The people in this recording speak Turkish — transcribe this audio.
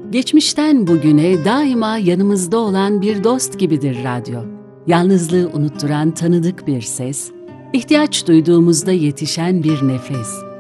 Geçmişten bugüne daima yanımızda olan bir dost gibidir radyo. Yalnızlığı unutturan tanıdık bir ses, ihtiyaç duyduğumuzda yetişen bir nefes.